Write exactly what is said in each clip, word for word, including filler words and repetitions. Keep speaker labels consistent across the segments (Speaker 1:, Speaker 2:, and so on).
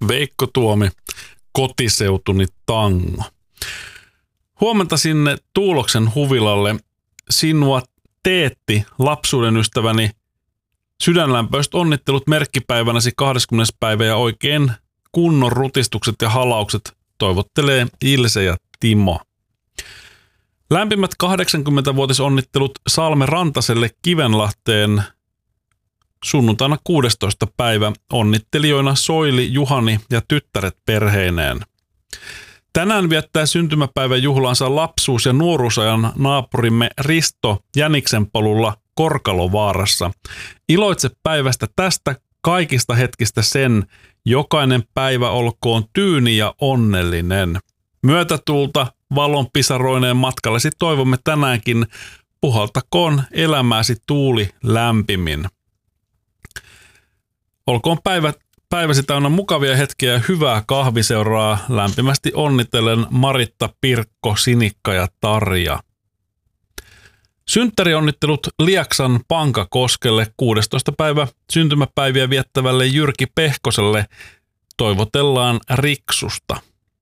Speaker 1: Veikko Tuomi, kotiseutuni tango. Huomenta sinne Tuuloksen huvilalle. Sinua teetti lapsuuden ystäväni sydänlämpöiset onnittelut merkkipäivänäsi kahdeskymmenes päivä ja oikein kunnon rutistukset ja halaukset toivottelee Ilse ja Timo. Lämpimät kahdeksankymmentävuotisonnittelut Salme Rantaselle Kivenlahteen sunnuntaina kuudestoista päivä onnittelijoina Soili, Juhani ja tyttäret perheineen. Tänään viettää syntymäpäivän juhlansa lapsuus- ja nuoruusajan naapurimme Risto Jäniksenpolulla Korkalovaarassa. Iloitse päivästä tästä kaikista hetkistä sen, jokainen päivä olkoon tyyni ja onnellinen. Myötätuulta valonpisaroineen matkallesi toivomme tänäänkin, puhaltakoon elämääsi tuuli lämpimin. Olkoon päivä, päiväsi täynnä mukavia hetkiä ja hyvää kahviseuraa. Lämpimästi onnitellen Maritta, Pirkko, Sinikka ja Tarja. Synttärionnittelut Lieksan Pankakoskelle kuudestoista päivä syntymäpäiviä viettävälle Jyrki Pehkoselle toivotellaan Riksusta.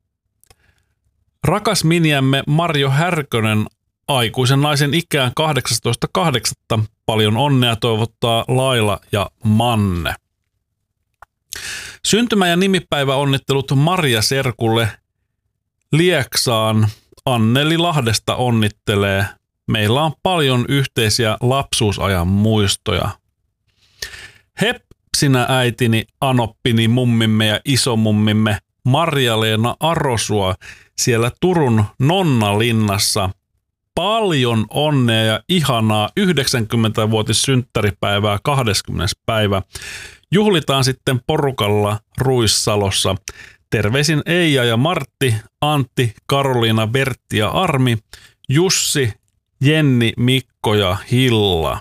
Speaker 1: Rakas miniämme Marjo Härkönen aikuisen naisen ikään kahdeksastoista kahdeksatta paljon onnea toivottaa Laila ja Manne. Syntymä- ja nimipäivä onnittelut Maria Serkulle Lieksaan. Anneli Lahdesta onnittelee. Meillä on paljon yhteisiä lapsuusajan muistoja. Hep, sinä äitini, anoppini, mummimme ja isomummimme Marja-Leena Arosua siellä Turun Nonnalinnassa. Paljon onnea ja ihanaa yhdeksänkymmentävuotissynttäripäivää kahdeskymmenes päivä. Juhlitaan sitten porukalla Ruissalossa. Terveisin Eija ja Martti, Antti, Karoliina, Bertti ja Armi, Jussi, Jenni, Mikko ja Hilla.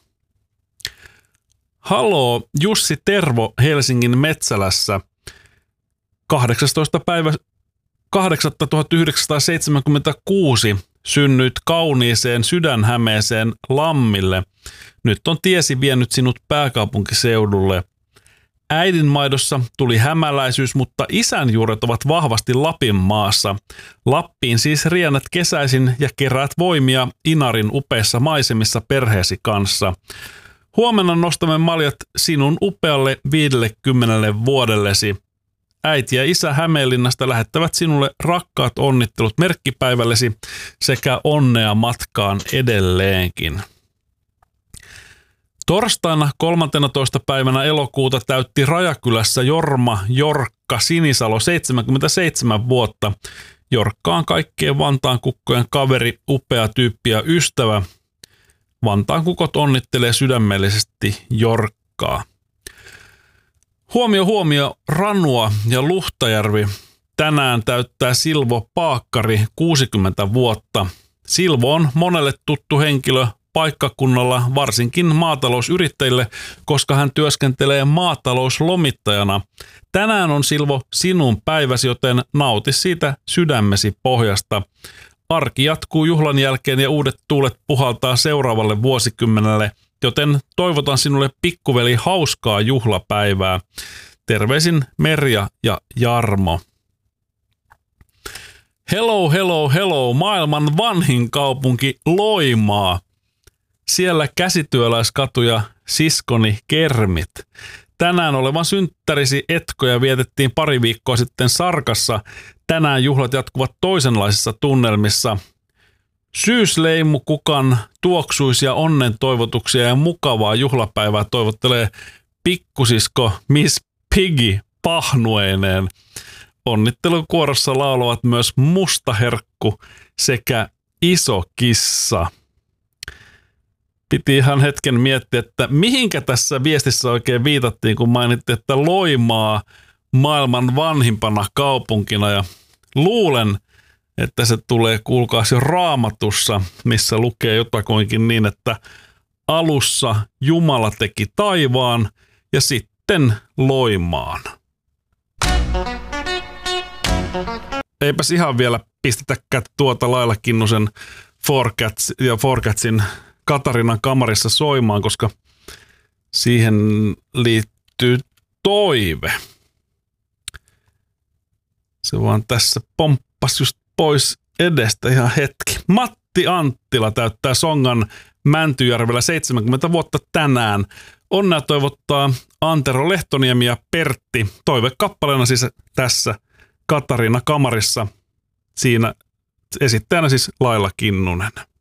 Speaker 1: Haloo, Jussi Tervo Helsingin Metsälässä. kahdeksastoista päivä kahdeksatta tuhatyhdeksänsataaseitsemänkymmentäkuusi synnyit kauniiseen Sydänhämeeseen Lammille. Nyt on tiesi vienyt sinut pääkaupunkiseudulle. Äidin maidossa tuli hämäläisyys, mutta isän juuret ovat vahvasti Lapin maassa. Lappiin siis riennät kesäisin ja keräät voimia Inarin upeissa maisemissa perheesi kanssa. Huomenna nostamme maljat sinun upealle viidellekymmenelle vuodellesi. Äiti ja isä Hämeenlinnasta lähettävät sinulle rakkaat onnittelut merkkipäivällesi sekä onnea matkaan edelleenkin. Torstaina kolmanteenatoista päivänä elokuuta täytti Rajakylässä Jorma Jorkka Sinisalo seitsemänkymmentäseitsemän vuotta. Jorkka on kaikkien Vantaan kukkojen kaveri, upea tyyppi ja ystävä. Vantaan kukot onnittelee sydämellisesti Jorkkaa. Huomio huomio, Ranua ja Luhtajärvi. Tänään täyttää Silvo Paakkari kuusikymmentä vuotta. Silvo on monelle tuttu henkilö paikkakunnalla, varsinkin maatalousyrittäjille, koska hän työskentelee maatalouslomittajana. Tänään on Silvo sinun päiväsi, joten nauti siitä sydämesi pohjasta. Arki jatkuu juhlan jälkeen ja uudet tuulet puhaltaa seuraavalle vuosikymmenelle, joten toivotan sinulle pikkuveli hauskaa juhlapäivää. Terveisin Merja ja Jarmo. Hello, hello, hello, maailman vanhin kaupunki Loimaa. Siellä käsityöläiskatu ja siskoni Kermit. Tänään olevan synttärisi etkoja vietettiin pari viikkoa sitten Sarkassa. Tänään juhlat jatkuvat toisenlaisissa tunnelmissa. Syysleimu kukan tuoksuisia onnen toivotuksia ja mukavaa juhlapäivää toivottelee pikkusisko Miss Piggy pahnueineen. Onnittelukuorossa laulavat myös Mustaherkku sekä Iso kissa. Piti ihan hetken miettiä, että mihinkä tässä viestissä oikein viitattiin, kun mainittiin, että Loimaa maailman vanhimpana kaupunkina. Ja luulen, että se tulee kuulkaas jo Raamatussa, missä lukee jotakuinkin niin, että alussa Jumala teki taivaan ja sitten Loimaan. Eipäs ihan vielä pistetäkään tuota Laila Kinnusen Four Cats ja Four Catsin Katarinan kamarissa soimaan, koska siihen liittyy toive. Se vaan tässä pomppas just pois edestä ihan hetki. Matti Anttila täyttää Songan Mäntyjärvellä seitsemänkymmentä vuotta tänään. Onnea toivottaa Antero Lehtoniemi ja Pertti. Toivekappaleena siis tässä Katariina Kamarissa. Siinä esittäjänä siis Laila Kinnunen.